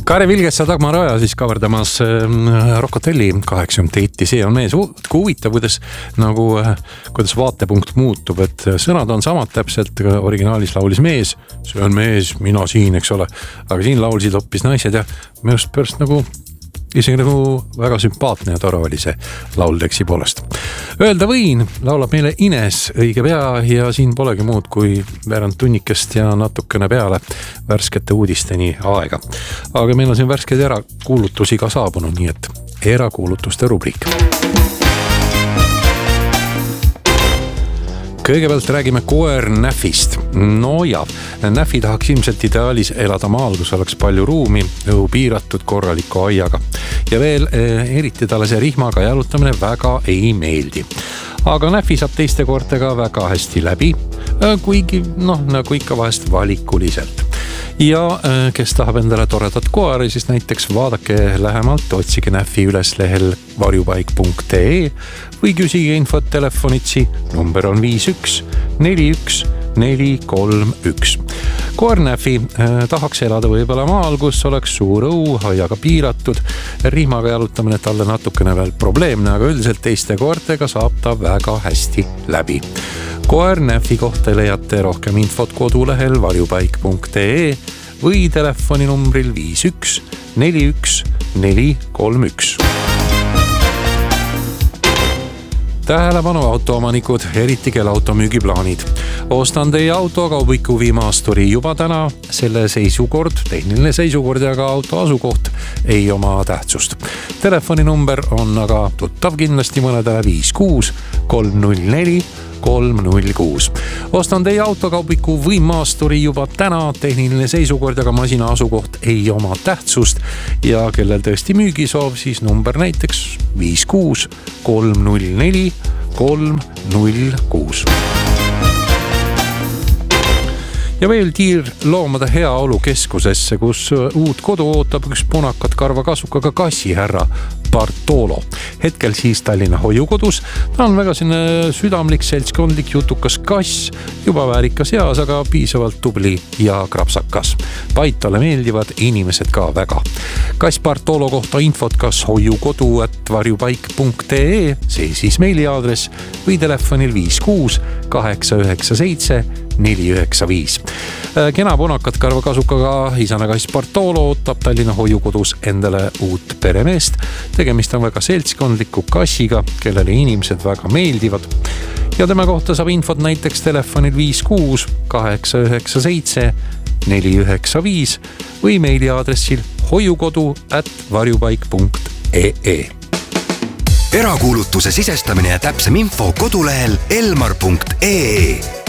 Kari Vilges ja Dagmar Oja siis kaverdamas Rockotelli 80 hitti. See on mees huvitav, kuidas vaatepunkt muutub, et sõnad on samad täpselt, originaalis laulis mees, see on mees, mina siin, eks ole, aga siin laulsid hoopis naised ja minu pärast isegi väga sümpaatne ja tore oli see laul teksi poolest. Öelda võin, laulab meile Ines õige pea ja siin polegi muud kui veerand tunnikest ja natukene peale värskete uudisteni aega. Aga meil on siin värskeid erakuulutusi ka saabunud, nii et erakuulutuste rubriik. Kõigepealt räägime koer Näfist. No ja, Näfi tahaks ilmselt ideaalis elada maal, kus oleks palju ruumi, õhu piiratud korraliku aiaga. Ja veel eriti talle see rihmaga jalutamine väga ei meeldi. Aga Näfi saab teiste koortega väga hästi läbi, kuigi nagu ikka vahest valikuliselt. Ja kes tahab endale toredat koeri, siis näiteks vaadake lähemalt, otsige Näfi üles lehel varjupaik.ee või küsige infot telefonitsi, number on 51 41 431. Koer Näfi tahaks elada võibolla maal, kus oleks suur õu, aiaga piiratud, rihmaga jalutamine talle natukene veel probleemne, aga üldiselt teiste koertega saab ta väga hästi läbi. Koer Näfi kohta leiate rohkem infot kodulehel varjupaik.ee või telefoninumbril 51 41 431. Tähelepanu autoomanikud, eriti kel auto müügiplaanid. Ostan teie auto kaubiku Vimaasturi juba täna. Selle seisukord, tehniline seisukord ja ka auto asukoht ei oma tähtsust. Telefoninumber on aga tuttav kindlasti mõnedele 56 304 306. Ostan teie autokaubiku või maasturi juba täna, tehniline seisukord, aga masina asukoht ei oma tähtsust ja kellel tõesti müügisoov, siis number näiteks 56 304 306. Ja veel tiir loomade heaolu keskusesse, kus uut kodu ootab üks punakat karva kasukaga kassihärra Bartolo. Hetkel siis Tallinna hoiukodus. Ta on väga südamlik, seltskondlik, jutukas kass, juba väärikas eas, aga piisavalt tubli ja krapsakas. Paitale meeldivad inimesed ka väga. Kass Bartolo kohta infot kas hoiukodu@varjupaik.ee, see siis meiliaadress või telefonil 56 897 495. Kena punakat karva kasukaga isana kass Bartolo ootab Tallinna hoiukodus endale uut peremeest. Tegemist on väga seltskondliku kassiga, kellele inimesed väga meeldivad. Ja tema kohta saab infot näiteks telefonil 56 897 495 või meiliaadressil hoiukodu@varjupaik.ee. Erakuulutuse sisestamine ja täpsem info kodulehel elmar.ee.